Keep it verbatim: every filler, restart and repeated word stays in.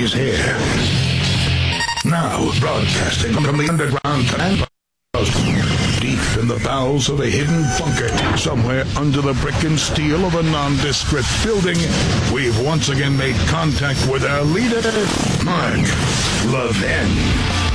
He's here. Now, broadcasting from the underground command post, deep in the bowels of a hidden bunker, somewhere under the brick and steel of a nondescript building, we've once again made contact with our leader, Mark Levin.